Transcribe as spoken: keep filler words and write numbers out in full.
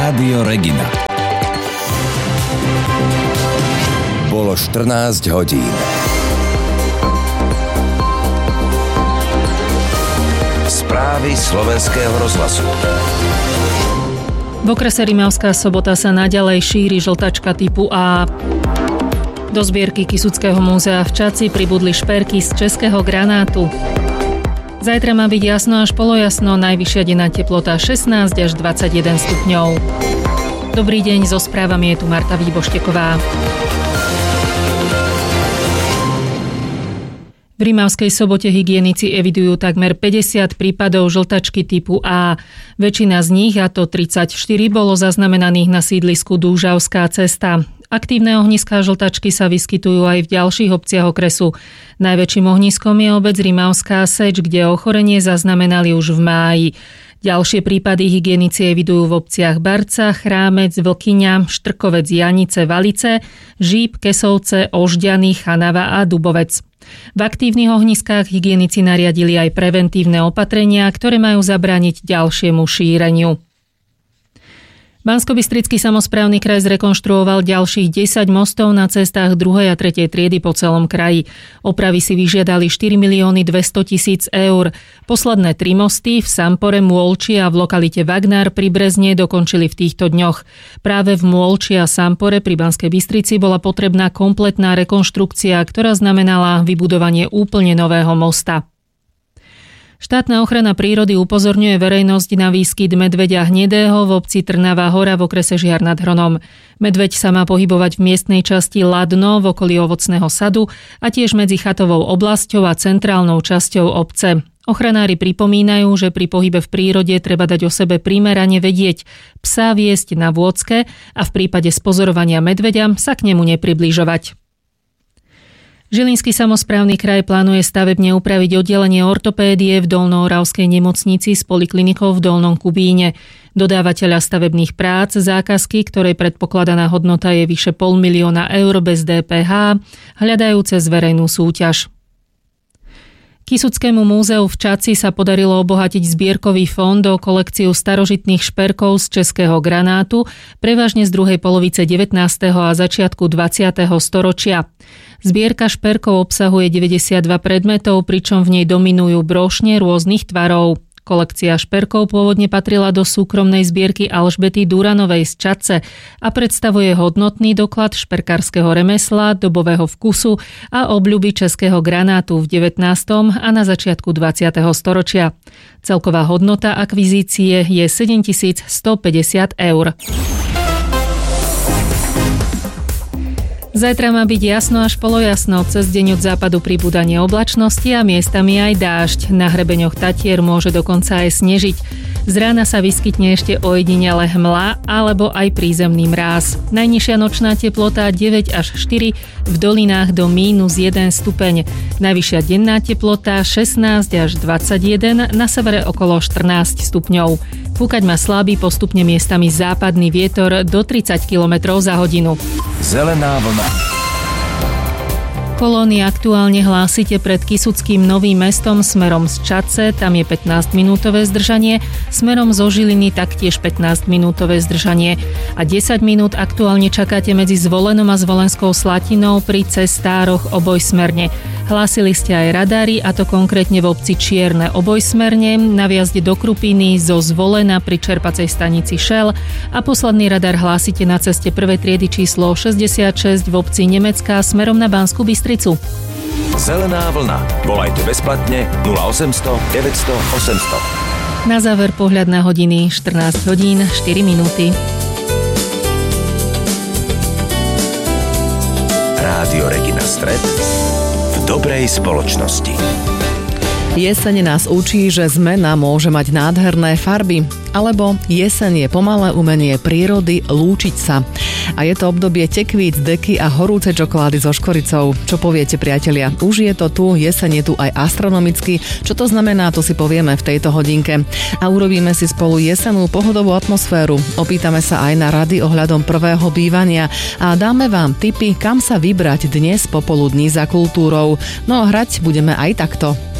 Rádio Regina. Bolo štrnásť hodín. Správy slovenského rozhlasu. V okrese Rimavská Sobota sa naďalej šíri žltačka typu A. Do zbierky Kysuckého múzea v Čadci pribudli šperky z českého granátu. Zajtra má byť jasno až polojasno, najvyššia denná teplota šestnásť až dvadsaťjeden stupňov. Dobrý deň, so správami je tu Marta Výbošteková. V Rimavskej Sobote hygienici evidujú takmer päťdesiat prípadov žltačky typu A. Väčšina z nich, a to tridsaťštyri, bolo zaznamenaných na sídlisku Dúžavská cesta. Aktívne ohniská žltačky sa vyskytujú aj v ďalších obciach okresu. Najväčším ohniskom je obec Rimavská Seč, kde ochorenie zaznamenali už v máji. Ďalšie prípady hygienici evidujú v obciach Barca, Chrámec, Vlkyňa, Štrkovec, Janice, Valice, Žíp, Kesovce, Ožďany, Chanava a Dubovec. V aktívnych ohniskách hygienici nariadili aj preventívne opatrenia, ktoré majú zabrániť ďalšiemu šíreniu. Banskobystrický samosprávny kraj zrekonštruoval ďalších desať mostov na cestách druhej a tretej triedy po celom kraji. Opravy si vyžiadali štyri milióny dvestotisíc eur. Posledné tri mosty v Sampore, Môlči a v lokalite Vagnár pri Brezne dokončili v týchto dňoch. Práve v Môlči a Sampore pri Banskej Bystrici bola potrebná kompletná rekonštrukcia, ktorá znamenala vybudovanie úplne nového mosta. Štátna ochrana prírody upozorňuje verejnosť na výskyt medveďa hnedého v obci Trnavá Hora v okrese Žiar nad Hronom. Medveď sa má pohybovať v miestnej časti Ladno v okolí ovocného sadu a tiež medzi chatovou oblasťou a centrálnou časťou obce. Ochranári pripomínajú, že pri pohybe v prírode treba dať o sebe primerane vedieť, psa viesť na vôcke a v prípade spozorovania medveďa sa k nemu nepribližovať. Žilinský samosprávny kraj plánuje stavebne upraviť oddelenie ortopédie v Dolnooravskej nemocnici s poliklinikou v Dolnom Kubíne. Dodávateľa stavebných prác, zákazky, ktorej predpokladaná hodnota je vyše pol milióna eur bez dé pé há, hľadajú cez verejnú súťaž. Kysuckému múzeu v Čadci sa podarilo obohatiť zbierkový fond o kolekciu starožitných šperkov z českého granátu, prevažne z druhej polovice devätnásteho a začiatku dvadsiateho storočia. Zbierka šperkov obsahuje deväťdesiatdva predmetov, pričom v nej dominujú brošne rôznych tvarov. Kolekcia šperkov pôvodne patrila do súkromnej zbierky Alžbety Duranovej z Čadce a predstavuje hodnotný doklad šperkárskeho remesla, dobového vkusu a obľuby českého granátu v devätnástom a na začiatku dvadsiateho storočia. Celková hodnota akvizície je sedemtisícstopäťdesiat eur. Zajtra má byť jasno až polojasno, cez deň od západu pribúdanie oblačnosti a miestami aj dážď. Na hrebeňoch Tatier môže dokonca aj snežiť. Z rána sa vyskytne ešte ojedinele hmla alebo aj prízemný mráz. Najnižšia nočná teplota deväť až štyri, v dolinách do mínus jeden stupeň. Najvyššia denná teplota šestnásť až dvadsaťjeden, na severe okolo štrnásť stupňov. Fúkať má slabý, postupne miestami západný vietor do tridsať kilometrov za hodinu. Zelená vlna. Kolóny aktuálne hlásite pred Kysuckým Novým Mestom smerom z Čadce, tam je pätnásťminútové zdržanie, smerom zo Žiliny taktiež pätnásťminútové zdržanie a desať minút aktuálne čakáte medzi Zvolenom a Zvolenskou Slatinou pri cestároch obojsmerne. Hlásili ste aj radári, a to konkrétne v obci Čierne obojsmerne, na vjazde do Krupiny zo Zvolena pri čerpacej stanici Šel a posledný radar hlásite na ceste prvej triedy číslo šesťdesiatšesť v obci Nemecká smerom na Banskú Bystricu. Zelená vlna. Volajte bezplatne nula osemsto deväťsto osemsto. Na záver pohľad na hodiny, štrnásť hodín, štyri minúty. Rádio Regina Stred v dobrej spoločnosti. Jeseň nás učí, že zmena môže mať nádherné farby, alebo jeseň je pomalé umenie prírody lúčiť sa. A je to obdobie tekvíc, deky a horúce čokolády so škoricou. Čo poviete, priatelia? Už je to tu, jeseň je tu aj astronomicky. Čo to znamená, to si povieme v tejto hodinke. A urobíme si spolu jesenú pohodovú atmosféru. Opýtame sa aj na rady ohľadom prvého bývania a dáme vám tipy, kam sa vybrať dnes popoludní za kultúrou. No a hrať budeme aj takto.